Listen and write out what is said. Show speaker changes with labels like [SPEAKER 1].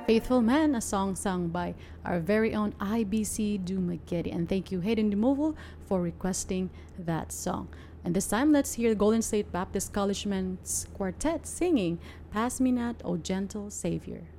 [SPEAKER 1] Faithful Man, a song sung by our very own IBC Dumaguete. And thank you, Hayden Demoval, for requesting that song. And this time, let's hear Golden State Baptist College Men's Quartet singing Pass Me Not, O Gentle Savior.